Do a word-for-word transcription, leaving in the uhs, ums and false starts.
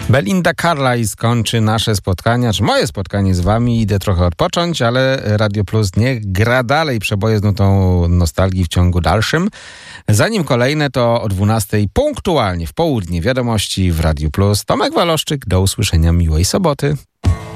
Belinda Carlisle skończy nasze spotkania, czy moje spotkanie z wami. Idę trochę odpocząć, ale Radio Plus nie gra dalej przeboje z nutą nostalgii w ciągu dalszym. Zanim kolejne, to o dwunastej punktualnie w południe wiadomości w Radio Plus. Tomek Waloszczyk, do usłyszenia, miłej soboty.